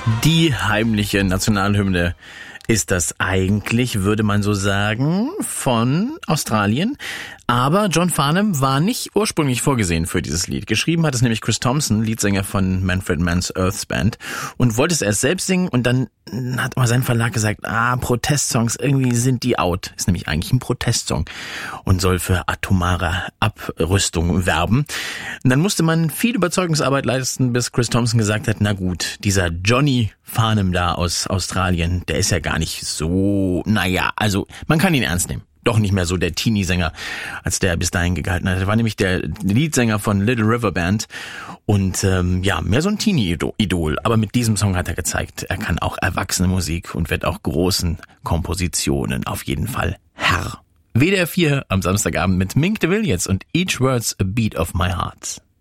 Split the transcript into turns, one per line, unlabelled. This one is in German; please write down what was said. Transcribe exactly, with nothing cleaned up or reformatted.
Die heimliche Nationalhymne ist das eigentlich, würde man so sagen, von Australien. Aber John Farnham war nicht ursprünglich vorgesehen für dieses Lied. Geschrieben hat es nämlich Chris Thompson, Leadsänger von Manfred Mann's Earth's Band, und wollte es erst selbst singen, und dann hat mal sein Verlag gesagt, ah, Protestsongs, irgendwie sind die out. Ist nämlich eigentlich ein Protestsong und soll für atomare Abrüstung werben. Und dann musste man viel Überzeugungsarbeit leisten, bis Chris Thompson gesagt hat, na gut, dieser Johnny Farnham da aus Australien, der ist ja gar nicht so, naja, also man kann ihn ernst nehmen. Doch nicht mehr so der Teenie-Sänger, als der bis dahin gehalten hat. Er war nämlich der Leadsänger von Little River Band und ähm, ja, mehr so ein Teenie-Idol. Aber mit diesem Song hat er gezeigt, er kann auch erwachsene Musik und wird auch großen Kompositionen auf jeden Fall Herr. W D R vier am Samstagabend mit Mink de Villiers und Each Word's a Beat of My Heart.